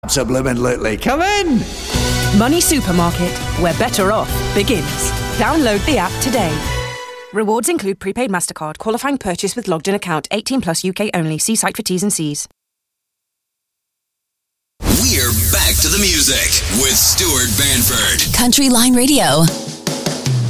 Subliminally. Come in! Money Supermarket, where better off begins. Download the app today. Rewards include prepaid MasterCard, qualifying purchase with logged in account, 18 plus UK only. See site for T's and C's. We're back to the music with Stuart Banford. Country Line Radio.